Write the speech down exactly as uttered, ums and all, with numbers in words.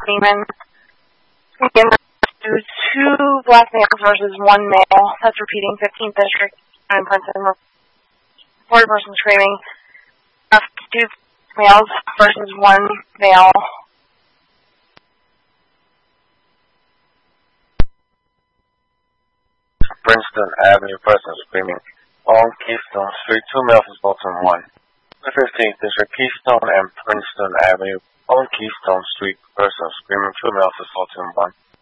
Freeman. Again, two black males versus one male. That's repeating fifteenth District in Princeton. Reported person screaming. Two males versus one male. Princeton Avenue person screaming. On Keystone Street, two males assaulting one. The fifteenth District, Keystone and Princeton Avenue. On Keystone Street, person screaming. Two males assaulting one.